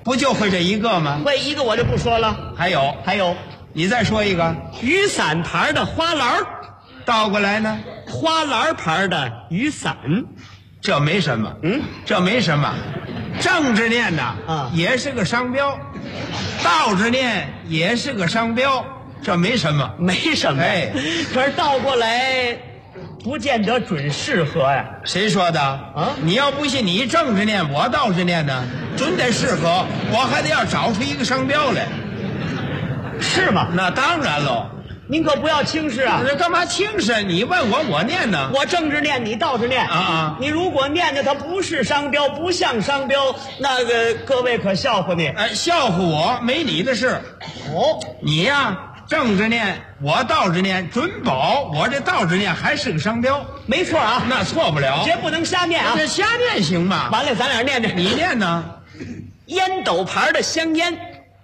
不就会这一个吗？ 会一个我就不说了。 还有，你再说一个。 雨伞牌的花篮， 倒过来呢？ 花篮牌的雨伞。 这没什么，这没什么。正着念呐，也是个商标；倒着念也是个商标，这没什么， 没什么。 哎， 可是倒过来，不见得准适合呀。 谁说的？你要不信，你正着念，我倒着念呢，准得适合。我还得要找出一个商标来， 是吗？ 那当然喽。 您可不要轻视啊！ 这干嘛轻视？你问我，我念呢。 我正着念，你倒着念啊！ 你如果念的它不是商标，不像商标，那个各位可笑话你。 笑话我没你的事。你呀，正着念，我倒着念，准保我这倒着念还是个商标。 没错啊， 那错不了。 绝不能瞎念啊！ 这瞎念行吗？ 完了，咱俩念念。 你念呢？ 烟斗牌的香烟，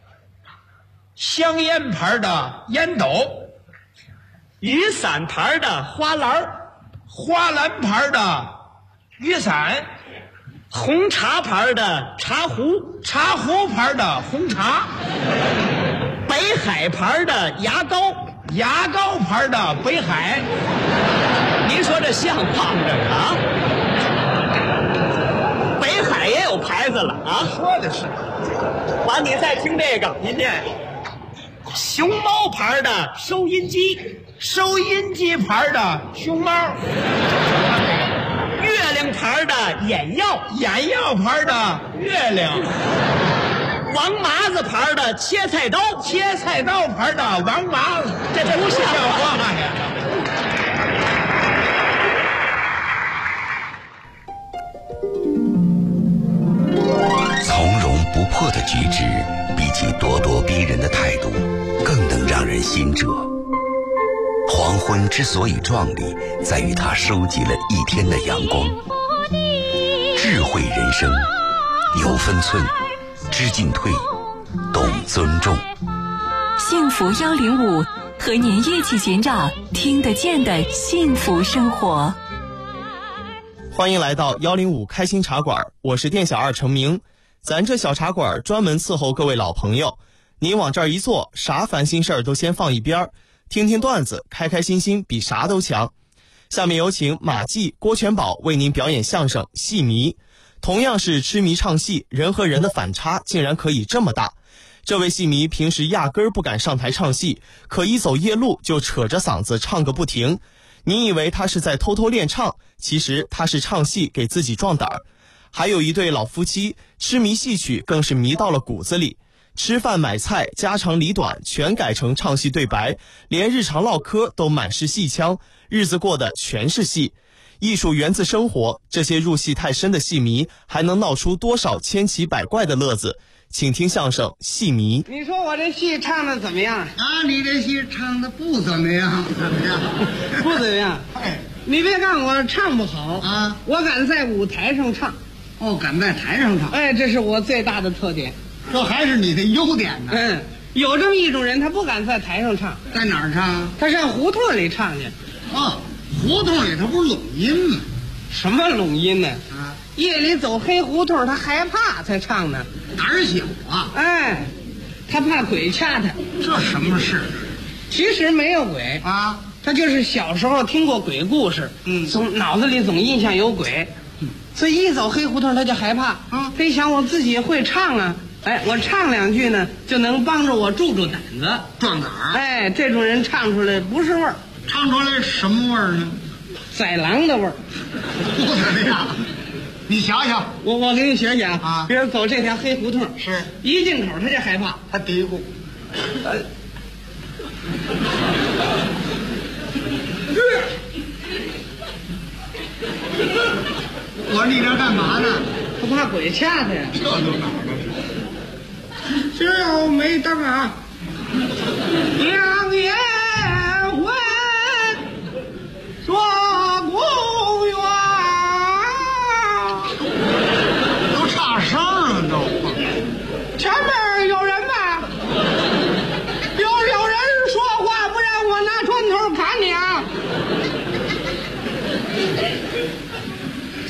香烟牌的烟斗。 雨伞牌的花篮， 花篮牌的雨伞， 红茶牌的茶壶， 茶壶牌的红茶， 北海牌的牙膏， 牙膏牌的北海。 您说这像话吗？这个啊，北海也有牌子了啊！ 说的是。 完，你再听这个， 您念熊猫牌的收音机。 收音机牌的熊猫， 月亮牌的眼药， 眼药牌的月亮， 王麻子牌的切菜刀， 切菜刀牌的王麻子， 这不像话呀！ 从容不迫的举止，比起咄咄逼人的态度，更能让人心折。黄昏之所以壮丽，在于它收集了一天的阳光。智慧人生，有分寸，知进退，懂尊重。 幸福105，和您一起寻找听得见的幸福生活。 欢迎来到105开心茶馆，我是店小二程明。咱这小茶馆专门伺候各位老朋友，您往这儿一坐，啥烦心事儿都先放一边，听听段子，开开心心比啥都强。下面有请马季、郭全宝为您表演相声《戏迷》。同样是痴迷唱戏，人和人的反差竟然可以这么大。这位戏迷平时压根儿不敢上台唱戏，可一走夜路就扯着嗓子唱个不停。你以为他是在偷偷练唱，其实他是唱戏给自己壮胆儿。还有一对老夫妻，痴迷戏曲更是迷到了骨子里。吃饭买菜家长里短全改成唱戏对白，连日常唠嗑都满是戏腔，日子过得全是戏。艺术源自生活，这些入戏太深的戏迷还能闹出多少千奇百怪的乐子。请听相声《戏迷》。 你说我这戏唱的怎么样啊？你这戏唱的不怎么样，怎么样？ 不怎么样。 哎， 你别看我唱不好啊， 我敢在舞台上唱。 哦，敢在台上唱。 哎，这是我最大的特点。 这还是你的优点呢。 有这么一种人，他不敢在台上唱， 在哪儿唱？ 他上胡同里唱去。 哦，胡同里头不是拢音吗？ 什么拢音呢？ 啊， 夜里走黑胡同，他害怕才唱呢。 胆儿小啊！ 哎，他怕鬼掐他。 这什么事？ 其实没有鬼啊， 他就是小时候听过鬼故事，总脑子里总印象有鬼，所以一走黑胡同他就害怕。他一想我自己会唱啊。哎，我唱两句呢，就能帮着我壮胆子， 壮胆儿。 哎，这种人唱出来不是味儿， 唱出来什么味儿呢？ 宰狼的味儿， 不怎么样。你想想， 我给你学学啊。 比如走这条黑胡同， 是一进口他就害怕， 他嘀咕。我说你这干嘛呢？ 他怕鬼掐他呀。 这都哪儿了？ 只有没灯啊，亮